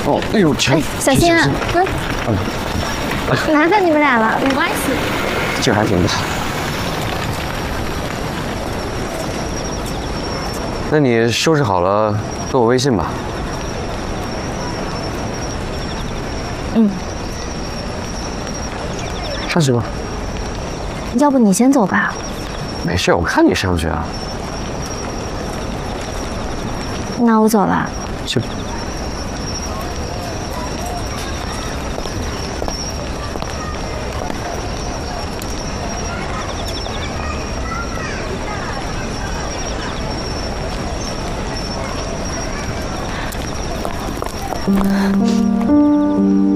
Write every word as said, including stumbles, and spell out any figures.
哦，哎呦，全小心啊！嗯， 嗯， 麻烦你们俩了，没关系。 劲儿还挺大。那你收拾好了，给我微信吧。 嗯。 上去吧。 要不你先走吧。 没事，我看你上去啊。 那我走了。 去。嗯